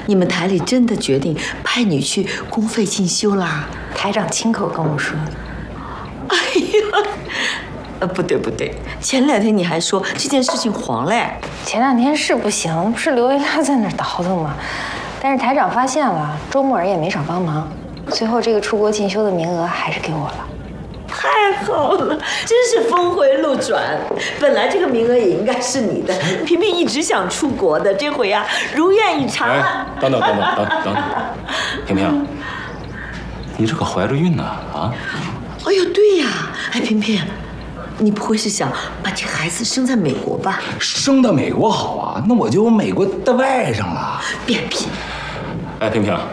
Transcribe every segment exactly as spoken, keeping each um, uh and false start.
你们台里真的决定派你去公费进修啦？ 台长亲口跟我说的。 哎呀，呃，不对不对，前两天你还说这件事情黄嘞。 前两天是不行，不是刘维拉在那儿倒腾吗？但是台长发现了，周木儿也没少帮忙，最后这个出国进修的名额还是给我了。 太好了，真是峰回路转。本来这个名额也应该是你的，萍萍一直想出国的，这回呀、啊、如愿以偿了。 哎，等等等等等等等，萍萍，你这可怀着孕呢啊？ 哎呦，对呀，哎，萍萍，你不会是想把这孩子生在美国吧？ 生到美国好啊，那我就有美国的外甥了。 别贫。 哎，萍萍，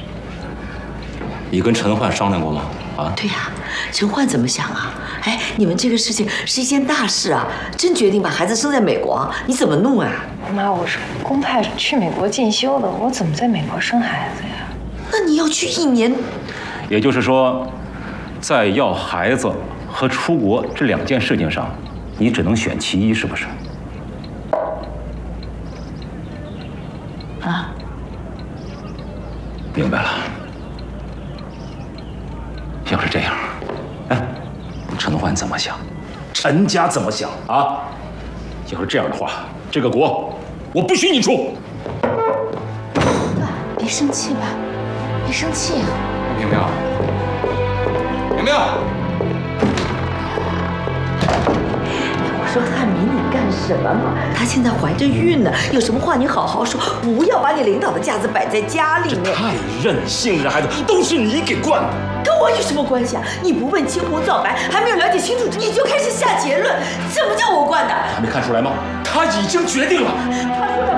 你跟陈焕商量过吗？啊？ 对呀，陈焕怎么想啊？哎，你们这个事情是一件大事啊，真决定把孩子生在美国，你怎么弄啊？ 妈，我是公派去美国进修的，我怎么在美国生孩子呀？ 那你要去一年， 也就是说，在要孩子和出国这两件事情上，你只能选其一，是不是？ 啊？ 明白了。要是这样，哎，陈焕怎么想？陈家怎么想啊？要是这样的话，这个国我不许你出。 爸，别生气吧，别生气啊！ 明明，明明， 我说汉民，你干什么嘛？她现在怀着孕呢，有什么话你好好说，不要把你领导的架子摆在家里面。 太任性了，这孩子都是你给惯的。 跟我有什么关系啊？你不问青红皂白，还没有了解清楚，你就开始下结论，怎么叫我惯的？ 还没看出来吗？他已经决定了。 他说的